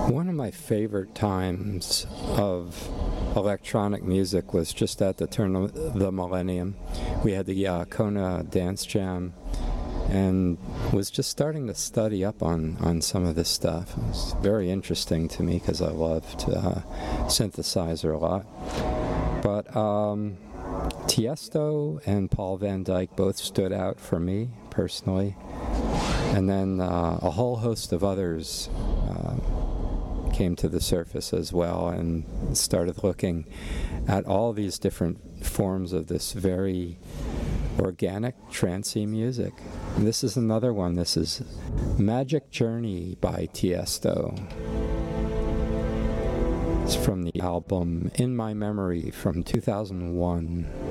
One of my favorite times of electronic music was just at the turn of the millennium. We had the Kona Dance Jam, and was just starting to study up on some of this stuff. It was very interesting to me because I loved synthesizer a lot. But Tiesto and Paul Van Dyk both stood out for me personally, and then a whole host of others came to the surface as well, and started looking at all these different forms of this very organic trancey music. And this is another one. This is Magic Journey by Tiesto. It's from the album In My Memory from 2001.